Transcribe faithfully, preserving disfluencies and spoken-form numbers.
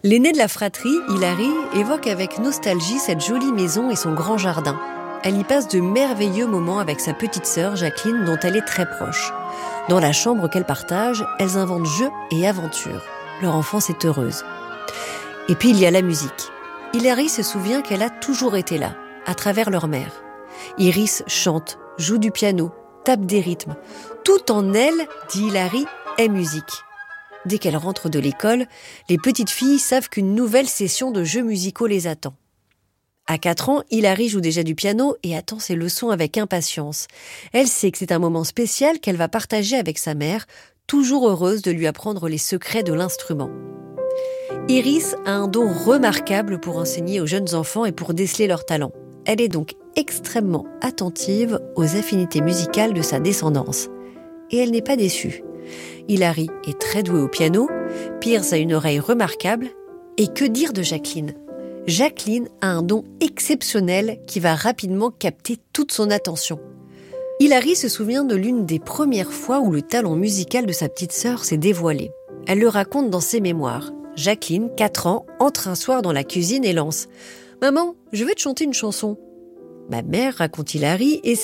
L'aîné de la fratrie, Hilary, évoque avec nostalgie cette jolie maison et son grand jardin. Elle y passe de merveilleux moments avec sa petite sœur Jacqueline, dont elle est très proche. Dans la chambre qu'elles partagent, elles inventent jeux et aventures. Leur enfance est heureuse. Et puis il y a la musique. Hilary se souvient qu'elle a toujours été là, à travers leur mère. Iris chante, joue du piano, tape des rythmes. Tout en elle, dit Hilary, est musique. Dès qu'elle rentre de l'école, les petites filles savent qu'une nouvelle session de jeux musicaux les attend. À quatre ans, Hilary joue déjà du piano et attend ses leçons avec impatience. Elle sait que c'est un moment spécial qu'elle va partager avec sa mère, toujours heureuse de lui apprendre les secrets de l'instrument. Iris a un don remarquable pour enseigner aux jeunes enfants et pour déceler leurs talents. Elle est donc extrêmement attentive aux affinités musicales de sa descendance. Et elle n'est pas déçue. Hilary est très douée au piano, Pierce a une oreille remarquable, et que dire de Jacqueline ? Jacqueline a un don exceptionnel qui va rapidement capter toute son attention. Hilary se souvient de l'une des premières fois où le talent musical de sa petite sœur s'est dévoilé. Elle le raconte dans ses mémoires. Jacqueline, quatre ans, entre un soir dans la cuisine et lance « Maman, je vais te chanter une chanson ». Ma mère, raconte Hilary, essaie